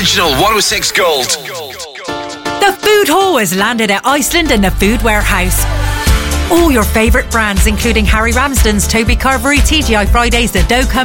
Original 106 Gold. The Food Hall has landed at Iceland in the Food Warehouse. All your favourite brands, including Harry Ramsden's, Toby Carvery, TGI Fridays, The Dough Company,